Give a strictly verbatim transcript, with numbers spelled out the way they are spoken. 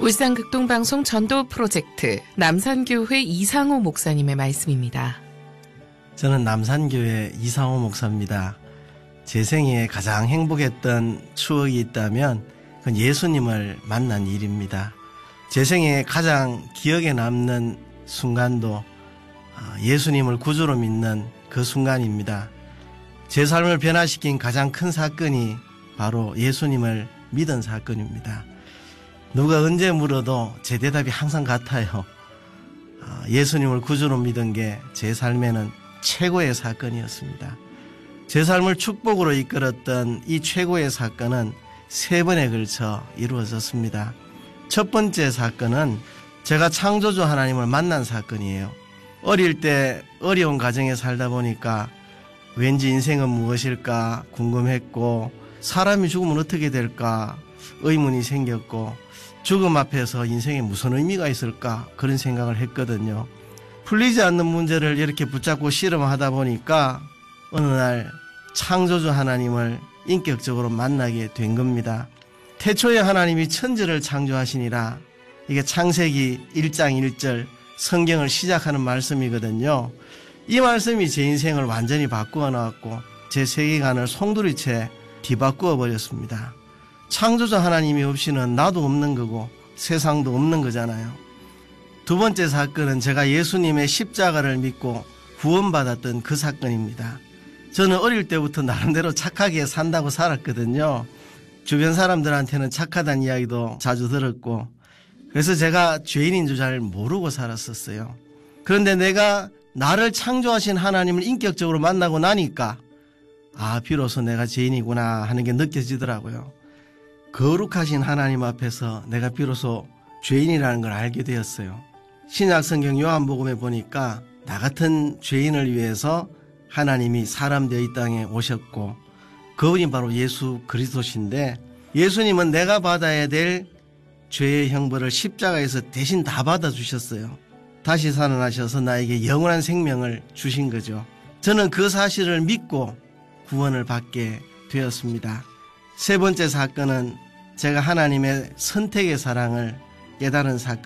울산 극동방송 전도 프로젝트 남산교회 이상호 목사님의 말씀입니다. 저는 남산교회 이상호 목사입니다. 제 생에 가장 행복했던 추억이 있다면 그건 예수님을 만난 일입니다. 제 생에 가장 기억에 남는 순간도 예수님을 구주로 믿는 그 순간입니다. 제 삶을 변화시킨 가장 큰 사건이 바로 예수님을 믿은 사건입니다. 누가 언제 물어도 제 대답이 항상 같아요. 예수님을 구주로 믿은 게 제 삶에는 최고의 사건이었습니다. 제 삶을 축복으로 이끌었던 이 최고의 사건은 세 번에 걸쳐 이루어졌습니다. 첫 번째 사건은 제가 창조주 하나님을 만난 사건이에요. 어릴 때 어려운 가정에 살다 보니까 왠지 인생은 무엇일까 궁금했고, 사람이 죽으면 어떻게 될까 의문이 생겼고, 죽음 앞에서 인생에 무슨 의미가 있을까 그런 생각을 했거든요. 풀리지 않는 문제를 이렇게 붙잡고 씨름하다 보니까 어느 날 창조주 하나님을 인격적으로 만나게 된 겁니다. 태초에 하나님이 천지를 창조하시니라, 이게 창세기 일 장 일 절 성경을 시작하는 말씀이거든요. 이 말씀이 제 인생을 완전히 바꾸어 놨고 제 세계관을 송두리째 뒤바꾸어 버렸습니다. 창조주 하나님이 없이는 나도 없는 거고 세상도 없는 거잖아요. 두 번째 사건은 제가 예수님의 십자가를 믿고 구원받았던 그 사건입니다. 저는 어릴 때부터 나름대로 착하게 산다고 살았거든요. 주변 사람들한테는 착하다는 이야기도 자주 들었고, 그래서 제가 죄인인 줄 잘 모르고 살았었어요. 그런데 내가 나를 창조하신 하나님을 인격적으로 만나고 나니까 아, 비로소 내가 죄인이구나 하는 게 느껴지더라고요. 거룩하신 하나님 앞에서 내가 비로소 죄인이라는 걸 알게 되었어요. 신약 성경 요한복음에 보니까 나 같은 죄인을 위해서 하나님이 사람 되어 이 땅에 오셨고, 그분이 바로 예수 그리스도신데, 예수님은 내가 받아야 될 죄의 형벌을 십자가에서 대신 다 받아주셨어요. 다시 살아나셔서 나에게 영원한 생명을 주신 거죠. 저는 그 사실을 믿고 구원을 받게 되었습니다. 세 번째 사건은 제가 하나님의 선택의 사랑을 깨달은 사건.